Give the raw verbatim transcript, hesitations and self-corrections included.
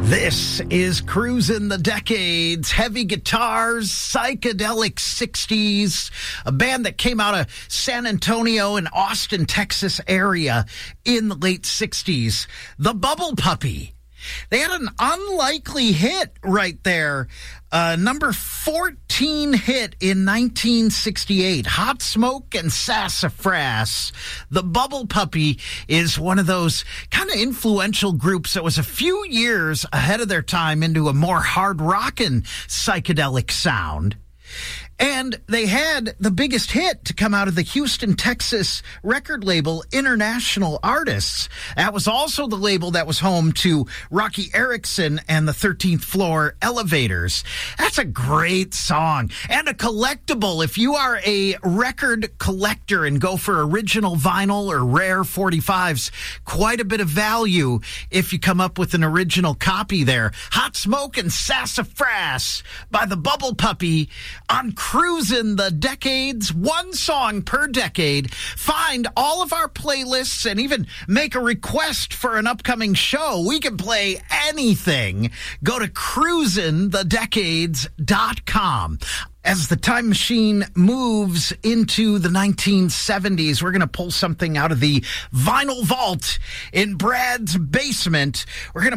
This is Cruising the Decades, heavy guitars, psychedelic sixties, a band that came out of San Antonio and Austin, Texas area in the late sixties, The Bubble Puppy. They had an unlikely hit right there. Uh, number fourteen hit in nineteen sixty-eight, Hot Smoke and Sassafras. The Bubble Puppy is one of those kind of influential groups that was a few years ahead of their time into a more hard rockin' psychedelic sound. And they had the biggest hit to come out of the Houston, Texas record label, International Artists. That was also the label that was home to Rocky Erickson and the thirteenth Floor Elevators. That's a great song and a collectible. If you are a record collector and go for original vinyl or rare forty-fives, quite a bit of value if you come up with an original copy there. Hot Smoke and Sassafras by the Bubble Puppy on Cruising the Decades, one song per decade. Find all of our playlists and even make a request for an upcoming show. We can play anything. Go to cruising the decades dot com. As the time machine moves into the nineteen seventies, we're going to pull something out of the vinyl vault in Brad's basement. We're going to